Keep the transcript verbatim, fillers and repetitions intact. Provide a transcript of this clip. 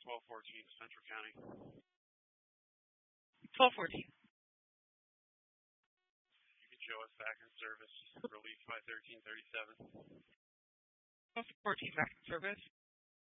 twelve fourteen, Central County. twelve fourteen. You can show us back in service. Relief by thirteen thirty-seven. twelve fourteen back in service.